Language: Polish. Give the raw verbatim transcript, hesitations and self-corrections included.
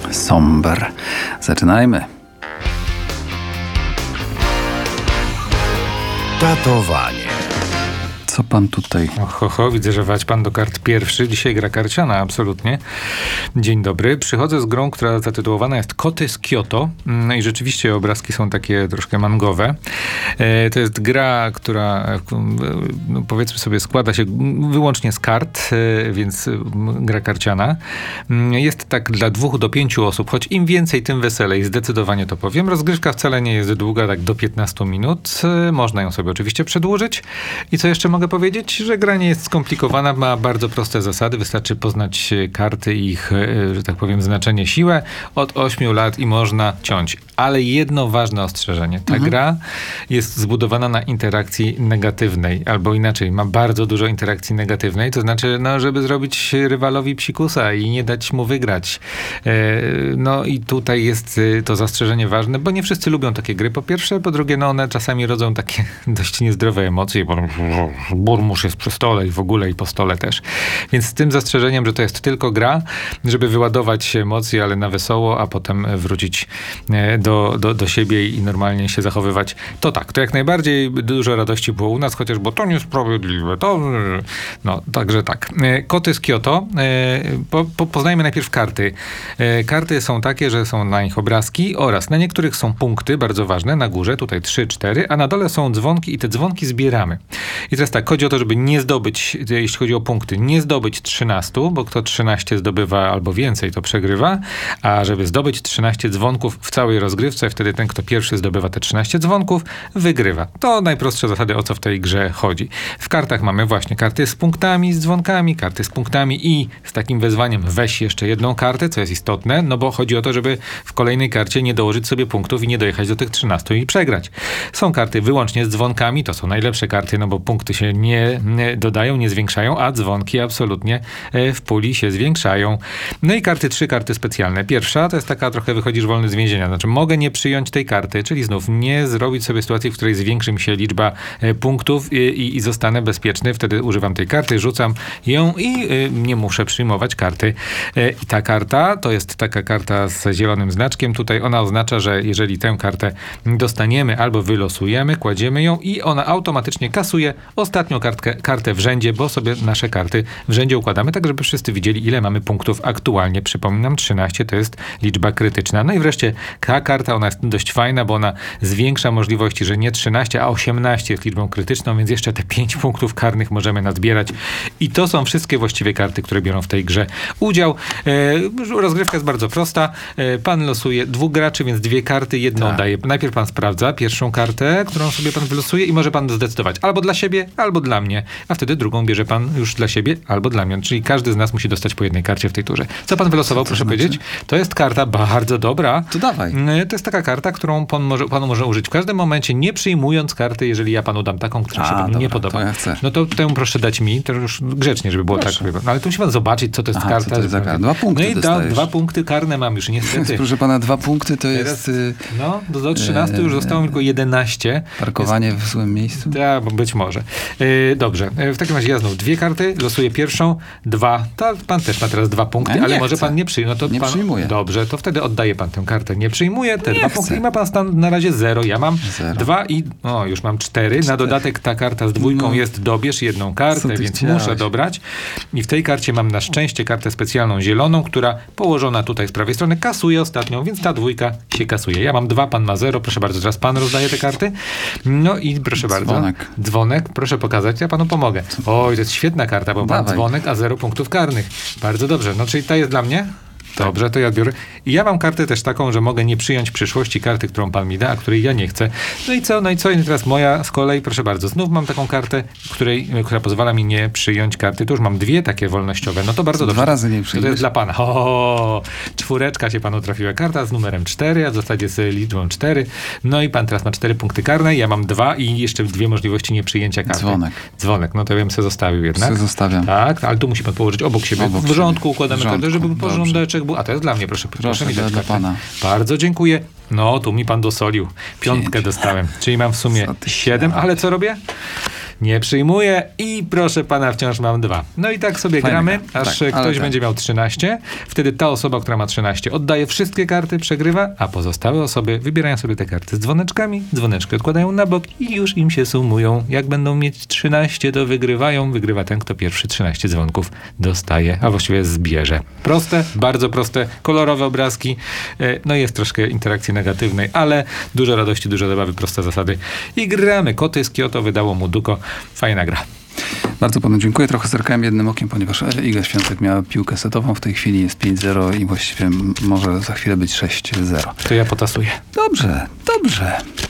Somber. Zaczynajmy. Datowanie. Co pan tutaj... Ho, ho, widzę, że wać pan do kart pierwszy. Dzisiaj gra karciana, absolutnie. Dzień dobry. Przychodzę z grą, która zatytułowana jest Koty z Kyoto. No i rzeczywiście obrazki są takie troszkę mangowe. E, to jest gra, która no powiedzmy sobie składa się wyłącznie z kart, e, więc gra karciana. Jest tak dla dwóch do pięciu osób, choć im więcej, tym weselej. Zdecydowanie to powiem. Rozgrywka wcale nie jest długa, tak do piętnastu minut. E, można ją sobie oczywiście przedłużyć. I co jeszcze mogę powiedzieć, że gra nie jest skomplikowana, ma bardzo proste zasady, wystarczy poznać karty i ich, że tak powiem, znaczenie, siłę od ośmiu lat i można ciąć. Ale jedno ważne ostrzeżenie. Ta mhm. gra jest zbudowana na interakcji negatywnej, albo inaczej, ma bardzo dużo interakcji negatywnej, to znaczy, no, żeby zrobić rywalowi psikusa i nie dać mu wygrać. E, no i tutaj jest to zastrzeżenie ważne, bo nie wszyscy lubią takie gry, po pierwsze, po drugie, no one czasami rodzą takie dość niezdrowe emocje, bo burmusz jest przy stole i w ogóle i po stole też. Więc z tym zastrzeżeniem, że to jest tylko gra, żeby wyładować emocje, ale na wesoło, a potem wrócić do, do, do siebie i normalnie się zachowywać. To tak, to jak najbardziej dużo radości było u nas, chociaż bo to niesprawiedliwe. To, no, także tak. Koty z Kyoto. Po, po, poznajmy najpierw karty. Karty są takie, że są na nich obrazki oraz na niektórych są punkty, bardzo ważne, na górze, tutaj trzy, cztery, a na dole są dzwonki i te dzwonki zbieramy. I teraz tak, chodzi o to, żeby nie zdobyć, jeśli chodzi o punkty, nie zdobyć trzynastu, bo kto trzynaście zdobywa albo więcej, to przegrywa, a żeby zdobyć trzynaście dzwonków w całej rozgrywce, wtedy ten, kto pierwszy zdobywa te trzynaście dzwonków, wygrywa. To najprostsze zasady, o co w tej grze chodzi. W kartach mamy właśnie karty z punktami, z dzwonkami, karty z punktami i z takim wezwaniem weź jeszcze jedną kartę, co jest istotne, no bo chodzi o to, żeby w kolejnej karcie nie dołożyć sobie punktów i nie dojechać do tych trzynastu i przegrać. Są karty wyłącznie z dzwonkami, to są najlepsze karty, no bo punkty się nie dodają, nie zwiększają, a dzwonki absolutnie w puli się zwiększają. No i karty, trzy karty specjalne. Pierwsza to jest taka trochę wychodzisz wolny z więzienia. Znaczy mogę nie przyjąć tej karty, czyli znów nie zrobić sobie sytuacji, w której zwiększy mi się liczba punktów i, i, i zostanę bezpieczny. Wtedy używam tej karty, rzucam ją i y, nie muszę przyjmować karty. Y, I ta karta to jest taka karta z zielonym znaczkiem. Tutaj ona oznacza, że jeżeli tę kartę dostaniemy albo wylosujemy, kładziemy ją i ona automatycznie kasuje ostatnią kartkę, kartę w rzędzie, bo sobie nasze karty w rzędzie układamy, tak żeby wszyscy widzieli, ile mamy punktów aktualnie. Przypominam, trzynaście to jest liczba krytyczna. No i wreszcie ta karta, ona jest dość fajna, bo ona zwiększa możliwości, że nie trzynaście, a osiemnaście jest liczbą krytyczną, więc jeszcze te pięć punktów karnych możemy nazbierać. I to są wszystkie właściwie karty, które biorą w tej grze udział. E, rozgrywka jest bardzo prosta. E, pan losuje dwóch graczy, więc dwie karty, jedną tak. daje. Najpierw pan sprawdza pierwszą kartę, którą sobie pan wylosuje i może pan zdecydować albo dla siebie, albo dla mnie, a wtedy drugą bierze pan już dla siebie albo dla mnie. Czyli każdy z nas musi dostać po jednej karcie w tej turze. Co pan wylosował, proszę znaczy? powiedzieć? To jest karta bardzo dobra. To dawaj. To jest taka karta, którą pan może, panu może użyć w każdym momencie, nie przyjmując karty, jeżeli ja panu dam taką, która a, się panu dobra, nie podoba. To ja chcę. No to tę proszę dać mi, to już grzecznie, żeby było proszę. tak. No, ale tu musi pan zobaczyć, co to jest Aha, karta. Co to jest za karta? Dwa punkty No i da, dwa punkty karne mam już, niestety. Więc, proszę pana, dwa punkty to Teraz, jest... Y, no, do, do trzynastu już zostało mi tylko jedenaście. Parkowanie jest, w złym miejscu? Tak, być może. Yy, dobrze. W takim razie ja znowu dwie karty, losuję pierwszą, dwa. To pan też ma teraz dwa punkty, ja ale może chcę. pan nie przyjmie. No to nie pan, przyjmuję. Dobrze, to wtedy oddaje pan tę kartę. Nie przyjmuje te nie dwa chcę. punkty i ma pan stan na razie zero. Ja mam zero. dwa i o, już mam cztery. cztery. Na dodatek ta karta z dwójką no. jest dobierz jedną kartę, więc chciałeś? muszę dobrać. I w tej karcie mam na szczęście kartę specjalną zieloną, która położona tutaj z prawej strony kasuje ostatnią, więc ta dwójka się kasuje. Ja mam dwa, pan ma zero. Proszę bardzo, teraz pan rozdaje te karty. No i proszę Dzwonek. bardzo. Dzwonek. Proszę pokazać, ja panu pomogę. Oj, to jest świetna karta, bo mam dzwonek, a zero punktów karnych. Bardzo dobrze. No czyli ta jest dla mnie? Dobrze, to ja odbiorę. I ja mam kartę też taką, że mogę nie przyjąć w przyszłości karty, którą pan mi da, a której ja nie chcę. No i co? No i co? I teraz moja z kolei, proszę bardzo, znów mam taką kartę, której, która pozwala mi nie przyjąć karty. Tu już mam dwie takie wolnościowe. No to bardzo dobrze. Dwa razy nie przyjąć. To jest dla pana. O, czwóreczka się panu trafiła. Karta z numerem cztery, a w zasadzie z liczbą cztery. No i pan teraz ma cztery punkty karne, ja mam dwa i jeszcze dwie możliwości nieprzyjęcia karty. Dzwonek. Dzwonek. No to ja bym sobie zostawił jednak. Se zostawiam. Tak, ale tu musi pan położyć obok siebie. Obok w porządku układamy tak, żeby porządeczek był. A to jest dla mnie, proszę. Proszę, proszę mi dać dla pana. Bardzo dziękuję. No, tu mi pan dosolił. Piątkę Pięć. dostałem. Czyli mam w sumie siedem. Ale co robię? Nie przyjmuję i proszę pana, wciąż mam dwa. No i tak sobie Fajna gramy, gra. aż Tak, ale ktoś tak. będzie miał trzynaście. Wtedy ta osoba, która ma trzynaście, oddaje wszystkie karty, przegrywa, a pozostałe osoby wybierają sobie te karty z dzwoneczkami, dzwoneczki odkładają na bok i już im się sumują. Jak będą mieć trzynaście, to wygrywają. Wygrywa ten, kto pierwszy trzynaście dzwonków dostaje, a właściwie zbierze. Proste, bardzo proste, kolorowe obrazki. E, No jest troszkę interakcji negatywnej, ale dużo radości, dużo zabawy, proste zasady. I gramy. Koty z Kioto wydało mu Duko. Fajna gra. Bardzo panu dziękuję. Trochę zerkałem jednym okiem, ponieważ Iga Świątek miała piłkę setową. W tej chwili jest pięć zero i właściwie m- może za chwilę być sześć zero. To ja potasuję. Dobrze, dobrze.